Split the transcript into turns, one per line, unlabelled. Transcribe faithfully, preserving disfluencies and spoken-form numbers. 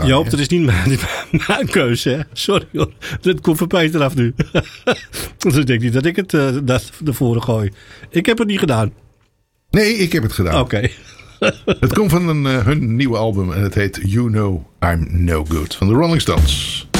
gaan.
Joop,
hè?
dat is niet mijn, niet mijn keuze, hè? Sorry hoor. Dat komt van Peter af nu. Dus ik denk niet dat ik het uh, dat ervoor gooi. Ik heb het niet gedaan.
Nee, ik heb het gedaan.
Oké. Okay.
Het komt van een, uh, hun nieuwe album en het heet You Know I'm No Good van de Rolling Stones.